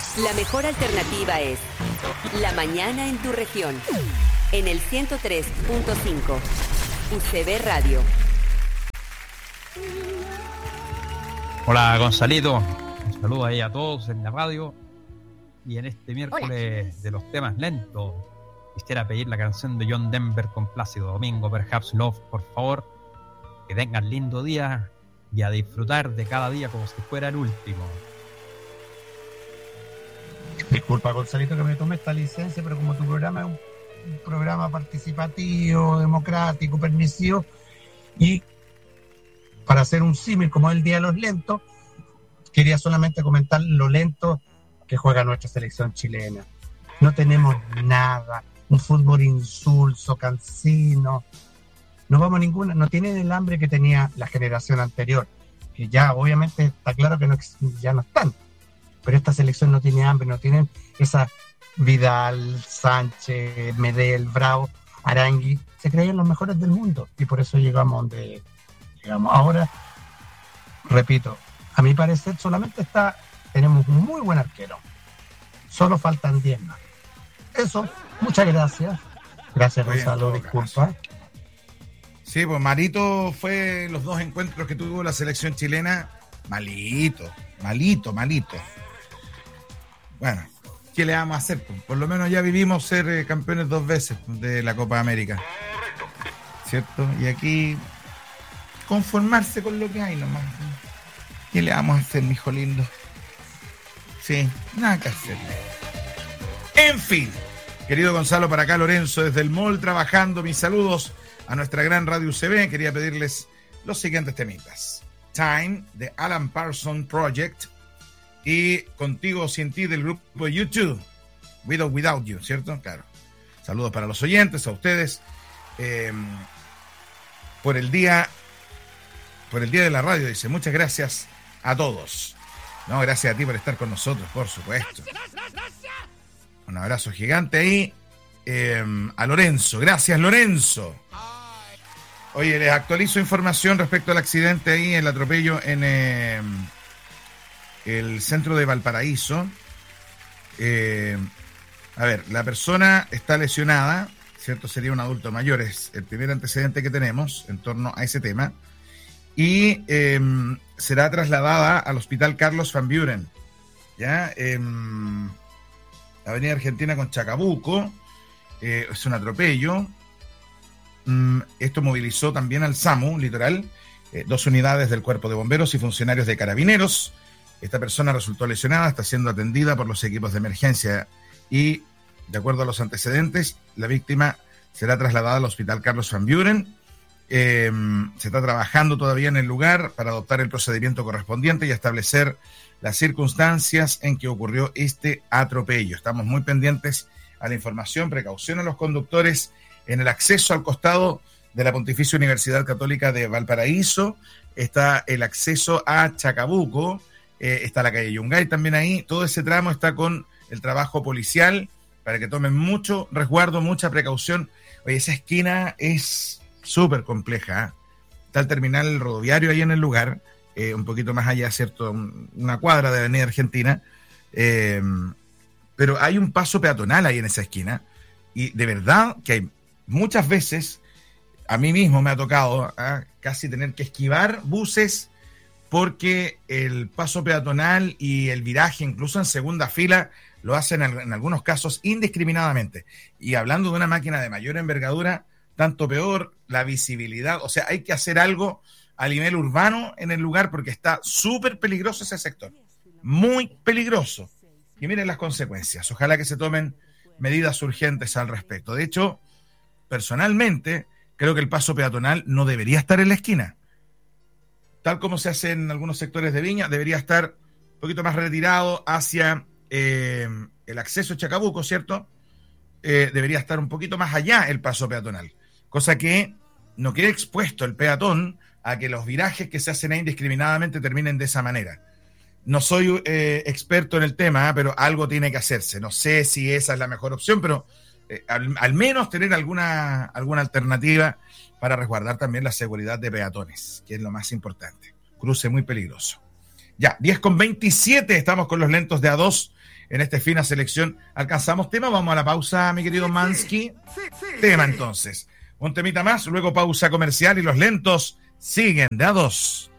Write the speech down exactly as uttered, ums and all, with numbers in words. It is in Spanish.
La mejor alternativa es La Mañana en tu región, en el ciento tres punto cinco, U C B Radio. Hola Gonzalito, un saludo ahí a todos en la radio. Y en este miércoles Hola. de los temas lentos, quisiera pedir la canción de John Denver con Plácido Domingo, Perhaps Love, por favor. Que tengan lindo día y a disfrutar de cada día como si fuera el último. Disculpa, Gonzalito, que me tome esta licencia, pero como tu programa es un, un programa participativo, democrático, permisivo, y para hacer un símil como el Día de los Lentos, quería solamente comentar lo lento que juega nuestra selección chilena. No tenemos nada, un fútbol insulso, cansino, no vamos a ninguna, no tienen el hambre que tenía la generación anterior, que ya obviamente está claro que no, ya no están, pero esta selección no tiene hambre, no tienen esa Vidal, Sánchez, Medel, Bravo, Arangui, se creían los mejores del mundo y por eso llegamos donde llegamos. Ahora, repito, a mi parecer solamente está, tenemos un muy buen arquero, solo faltan diez más. Eso, muchas gracias. Gracias, Gonzalo, disculpa. Sí, pues malito fue los dos encuentros que tuvo la selección chilena. Malito, malito, malito. Bueno, ¿qué le vamos a hacer? Por lo menos ya vivimos ser eh, campeones dos veces de la Copa América. ¿Cierto? Y aquí conformarse con lo que hay nomás. ¿Qué le vamos a hacer, mijo lindo? Sí, nada que hacerle. En fin, querido Gonzalo, para acá Lorenzo desde el mall trabajando. Mis saludos a nuestra gran radio U C B. Quería pedirles los siguientes temitas. Time, de Alan Parsons Project, y Contigo Sin Ti del grupo YouTube, With or Without You, ¿cierto? Claro. Saludos para los oyentes, a ustedes, eh, por el día, por el día de la radio, dice, muchas gracias a todos. No, gracias a ti por estar con nosotros, por supuesto. Un abrazo gigante ahí, eh, a Lorenzo. Gracias, Lorenzo. Oye, les actualizo información respecto al accidente ahí, el atropello en eh, el centro de Valparaíso. Eh, a ver, la persona está lesionada, ¿cierto? Sería un adulto mayor, es el primer antecedente que tenemos en torno a ese tema. Y eh, será trasladada al Hospital Carlos Van Buren, ¿ya? Eh, Avenida Argentina con Chacabuco. Eh, es un atropello. Esto movilizó también al SAMU Litoral, eh, dos unidades del Cuerpo de Bomberos y funcionarios de Carabineros. Esta persona resultó lesionada, está siendo atendida por los equipos de emergencia y, de acuerdo a los antecedentes, la víctima será trasladada al Hospital Carlos Van Buren. Eh, se está trabajando todavía en el lugar para adoptar el procedimiento correspondiente y establecer las circunstancias en que ocurrió este atropello. Estamos muy pendientes a la información, precaución a los conductores. En el acceso al costado de la Pontificia Universidad Católica de Valparaíso está el acceso a Chacabuco, eh, está la calle Yungay también ahí. Todo ese tramo está con el trabajo policial para que tomen mucho resguardo, mucha precaución. Oye, esa esquina es súper compleja, ¿eh? Está el terminal rodoviario ahí en el lugar, eh, un poquito más allá, ¿cierto? Una cuadra de Avenida Argentina, eh, pero hay un paso peatonal ahí en esa esquina y de verdad que hay muchas veces, a mí mismo me ha tocado ¿eh? casi tener que esquivar buses porque el paso peatonal y el viraje, incluso en segunda fila, lo hacen en algunos casos indiscriminadamente. Y hablando de una máquina de mayor envergadura, tanto peor, la visibilidad. O sea, hay que hacer algo a nivel urbano en el lugar porque está súper peligroso ese sector. Muy peligroso. Y miren las consecuencias. Ojalá que se tomen medidas urgentes al respecto. De hecho, personalmente, creo que el paso peatonal no debería estar en la esquina. Tal como se hace en algunos sectores de Viña, debería estar un poquito más retirado hacia eh, el acceso a Chacabuco, ¿cierto? Eh, debería estar un poquito más allá el paso peatonal. Cosa que no quede expuesto el peatón a que los virajes que se hacen ahí indiscriminadamente terminen de esa manera. No soy eh, experto en el tema, ¿eh? Pero algo tiene que hacerse. No sé si esa es la mejor opción, pero Eh, al, al menos tener alguna, alguna alternativa para resguardar también la seguridad de peatones, que es lo más importante. Cruce muy peligroso. Ya, diez con veintisiete, estamos con los lentos de A dos en esta fina selección. ¿Alcanzamos tema? Vamos a la pausa, mi querido Mansky. Tema entonces. Un temita más, luego pausa comercial y los lentos siguen de a dos.